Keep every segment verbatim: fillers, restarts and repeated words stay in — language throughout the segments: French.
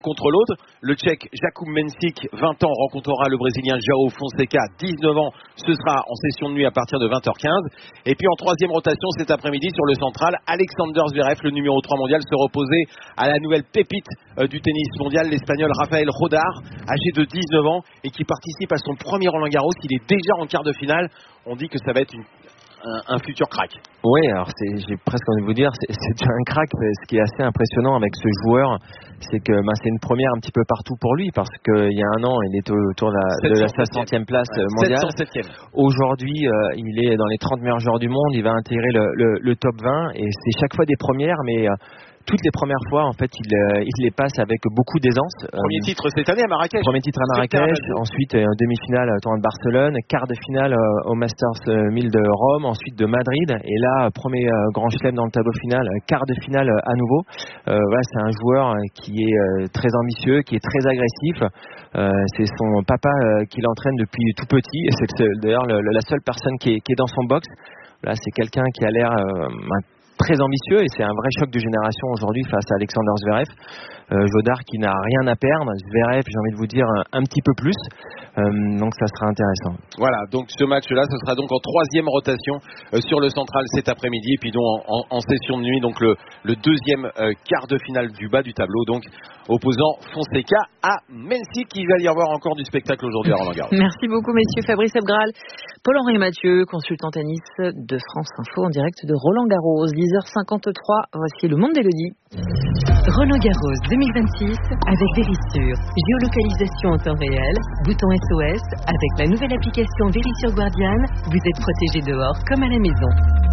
contre l'autre. Le Tchèque Jakub Mensik, vingt ans, rencontrera le Brésilien João Fonseca, dix-neuf ans. Ce sera en session de nuit à partir de vingt heures quinze. Et puis en troisième rotation cet après-midi sur le central, Alexander Zverev, le numéro trois mondial, se reposer à la nouvelle pépite euh, du tennis mondial, l'Espagnol Rafael Rodar, âgé de dix-neuf ans et qui participe à son premier Roland-Garros. Il est déjà en quart de finale. On dit que ça va être une Un, un futur crack. Oui, alors c'est, j'ai presque envie de vous dire, c'est, c'est déjà un crack. Ce qui est assez impressionnant avec ce joueur, c'est que ben, c'est une première un petit peu partout pour lui, parce qu'il y a un an, il était autour de la, de la soixantième place ouais, mondiale. sept cent septième. Aujourd'hui, euh, il est dans les trente meilleurs joueurs du monde, il va intégrer le, le, le top vingt, et c'est chaque fois des premières, mais euh, toutes les premières fois, en fait, il, euh, il les passe avec beaucoup d'aisance. Premier euh, titre cette année à Marrakech. Premier titre à Marrakech, ensuite euh, demi-finale au tournoi de Barcelone, quart de finale euh, au Masters euh, mille de Rome, ensuite de Madrid, et là, premier euh, grand chelem dans le tableau final, quart de finale euh, à nouveau. Euh, voilà, c'est un joueur euh, qui est euh, très ambitieux, qui est très agressif. Euh, c'est son papa euh, qui l'entraîne depuis tout petit, et c'est le, d'ailleurs le, la seule personne qui est, qui est dans son box. Là, c'est quelqu'un qui a l'air euh, très ambitieux, et c'est un vrai choc de génération aujourd'hui face à Alexander Zverev. Euh, Jodar qui n'a rien à perdre, Zverev, j'ai envie de vous dire, un, un petit peu plus. Euh, donc ça sera intéressant. Voilà, donc ce match-là, ce sera donc en troisième rotation euh, sur le central cet après-midi, et puis donc en, en, en session de nuit, donc le, le deuxième euh, quart de finale du bas du tableau, donc opposant Fonseca à Mensik, qui va y avoir encore du spectacle aujourd'hui à Roland-Garros. Merci beaucoup messieurs. Fabrice Ebgral, Paul-Henri Mathieu, consultant tennis de France Info en direct de Roland-Garros. dix heures cinquante-trois, voici le monde d'Élodie. Roland-Garros deux mille vingt-six avec Verisure. Géolocalisation en temps réel, bouton S O S. Avec la nouvelle application Verisure Guardian, vous êtes protégé dehors comme à la maison.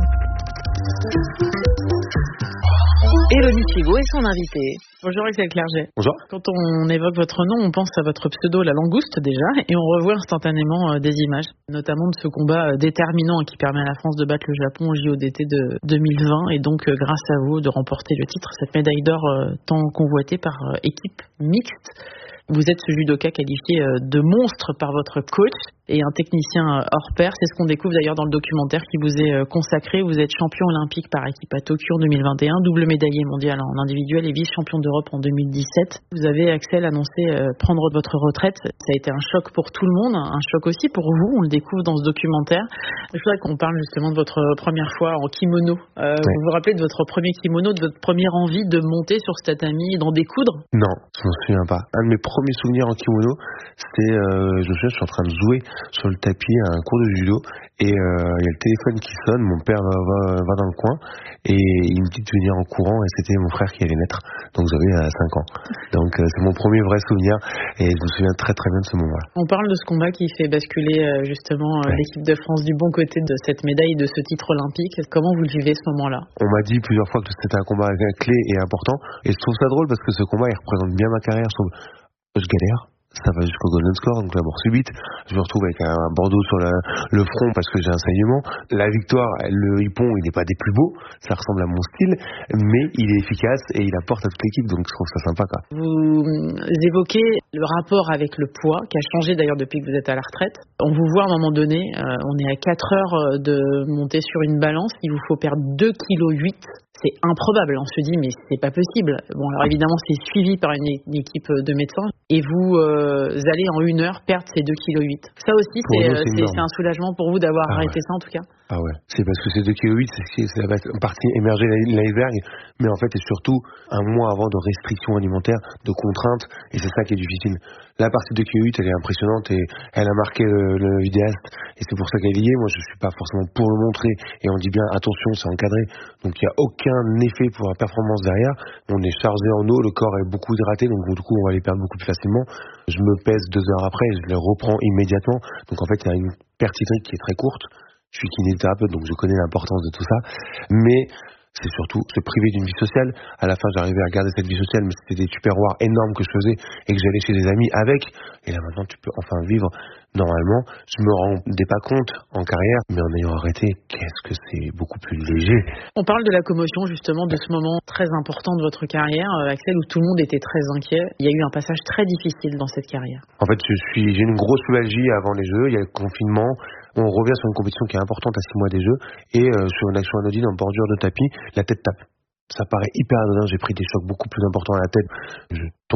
Élodie Thibault et son invité. Bonjour Axel Clerget. Bonjour. Quand on évoque votre nom, on pense à votre pseudo La Langouste déjà, et on revoit instantanément des images, notamment de ce combat déterminant qui permet à la France de battre le Japon au J O D T de deux mille vingt, et donc grâce à vous de remporter le titre, cette médaille d'or tant convoitée par équipe mixte. Vous êtes ce judoka qualifié de monstre par votre coach et un technicien hors pair. C'est ce qu'on découvre d'ailleurs dans le documentaire qui vous est consacré. Vous êtes champion olympique par équipe à Tokyo en deux mille vingt et un, double médaillé mondial en individuel et vice-champion d'Europe en deux mille dix-sept. Vous avez, Axel, annoncé prendre votre retraite. Ça a été un choc pour tout le monde, un choc aussi pour vous. On le découvre dans ce documentaire. Je voudrais qu'on parle justement de votre première fois en kimono. Euh, oui. Vous vous rappelez de votre premier kimono, de votre première envie de monter sur ce tatami et d'en découdre? Non, je m'en souviens pas. Un de mes premiers souvenirs en kimono, c'était, euh, je me souviens, je suis en train de jouer sur le tapis à un cours de judo, et il euh, y a le téléphone qui sonne, mon père va, va, va dans le coin, et il me dit de venir en courant, et c'était mon frère qui allait naître, donc j'avais euh, cinq ans. Donc euh, c'est mon premier vrai souvenir, et je me souviens très très bien de ce moment-là. On parle de ce combat qui fait basculer euh, justement euh, ouais. l'équipe de France du bon côté de cette médaille, de ce titre olympique. Comment vous le vivez ce moment-là? On m'a dit plusieurs fois que c'était un combat clé et important, et je trouve ça drôle parce que ce combat il représente bien ma carrière. Je trouve je galère, ça va jusqu'au golden score, donc la mort subite. Je me retrouve avec un bandeau sur la, le front parce que j'ai un saignement. La victoire, le hippon, il n'est pas des plus beaux, ça ressemble à mon style, mais il est efficace et il apporte à toute l'équipe, donc je trouve ça sympa, quoi. Vous évoquez le rapport avec le poids, qui a changé d'ailleurs depuis que vous êtes à la retraite. On vous voit à un moment donné, euh, on est à quatre heures de monter sur une balance, il vous faut perdre deux virgule huit kilos. C'est improbable, on se dit mais c'est pas possible. Bon alors évidemment c'est suivi par une, é- une équipe de médecins et vous euh, allez en une heure perdre ces deux virgule huit kilos. Ça aussi c'est, nous, c'est, c'est, c'est un soulagement pour vous d'avoir ah arrêté ouais. ça en tout cas. Ah ouais, c'est parce que ces deux virgule huit kilos, c'est, c'est la partie émergée de l'iceberg, mais en fait c'est surtout un mois avant de restrictions alimentaires, de contraintes, et c'est ça qui est difficile. La partie deux virgule huit kilos, elle est impressionnante et elle a marqué le, le vidéaste, et c'est pour ça qu'elle y est. Moi je suis pas forcément pour le montrer, et on dit bien attention, c'est encadré, donc il n'y a aucun effet pour la performance derrière. On est chargé en eau, le corps est beaucoup hydraté, donc du coup on va les perdre beaucoup plus facilement. Je me pèse deux heures après, je les reprends immédiatement, donc en fait il y a une perte hydrique qui est très courte. Je suis kinésithérapeute, donc je connais l'importance de tout ça, mais c'est surtout se priver d'une vie sociale. À la fin, j'arrivais à garder cette vie sociale, mais c'était des tupperwares énormes que je faisais et que j'allais chez des amis avec. Et là, maintenant, tu peux enfin vivre normalement. Je me rendais pas compte en carrière, mais en ayant arrêté, qu'est-ce que c'est beaucoup plus léger. On parle de la commotion, justement, de ce moment très important de votre carrière, Axel, où tout le monde était très inquiet. Il y a eu un passage très difficile dans cette carrière. En fait, je suis, j'ai une grosse nostalgie avant les Jeux. Il y a le confinement. On revient sur une compétition qui est importante à six mois des Jeux, et euh, sur une action anodine en bordure de tapis, la tête tape. Ça paraît hyper anodin, j'ai pris des chocs beaucoup plus importants à la tête. Je tombe